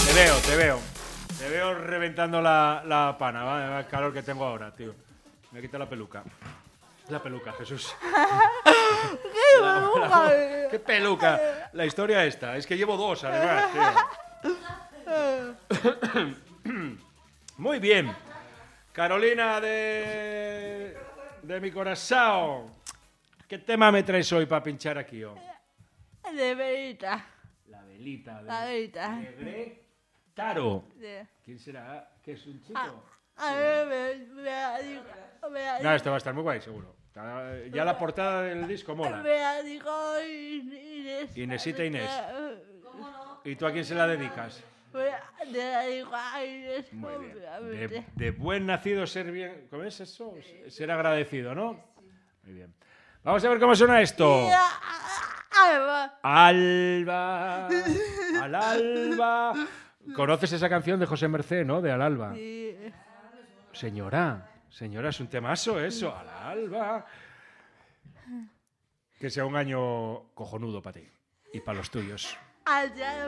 Te veo. Te veo reventando la pana, ¿vale? El calor que tengo ahora, tío. Me quita la peluca. La peluca, Jesús. ¡Qué peluca! ¿Qué peluca? La historia esta. Es que llevo dos, además, tío. Muy bien. Carolina de mi corazón. ¿Qué tema me traes hoy para pinchar aquí? De velita. La velita. La velita. De Greg Taro. Sí. ¿Quién será? ¿Qué es un chico? A ver, me No, esto va a estar muy guay, seguro. Ya la portada del disco mola. Me dijo Inés. Inesita Inés. ¿Y tú a quién se la dedicas? Muy bien. De buen nacido ser bien... ¿Cómo es eso? Ser agradecido, ¿no? Muy bien. Vamos a ver cómo suena esto. Alba. Al alba. ¿Conoces esa canción de José Mercé, no? De Al alba. Sí. Señora, es un temazo eso. Al alba. Que sea un año cojonudo para ti y para los tuyos. Allá